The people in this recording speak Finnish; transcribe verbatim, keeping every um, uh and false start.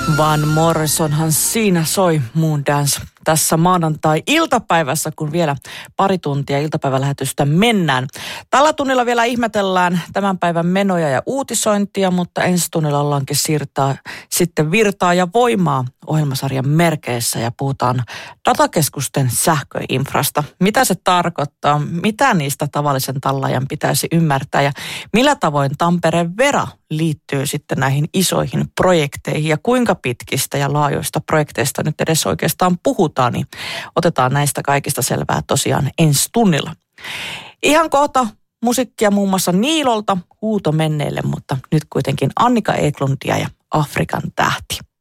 Van Morrisonhan siinä soi Moondance tässä maanantai-iltapäivässä, kun vielä pari tuntia iltapäivälähetystä mennään. Tällä tunnilla vielä ihmetellään tämän päivän menoja ja uutisointia, mutta ensi tunnilla ollaankin siirtää sitten virtaa ja voimaa ohjelmasarjan merkeissä ja puhutaan datakeskusten sähköinfrasta. Mitä se tarkoittaa, mitä niistä tavallisen tallaajan pitäisi ymmärtää ja millä tavoin Tampereen Vera liittyy sitten näihin isoihin projekteihin ja kuinka pitkistä ja laajoista projekteista nyt edes oikeastaan puhutaan, niin otetaan näistä kaikista selvää tosiaan ensi tunnilla. Ihan kohta musiikkia muun muassa Niilolta, Huuto menneille, mutta nyt kuitenkin Annika Eklundia ja Afrikan tähti.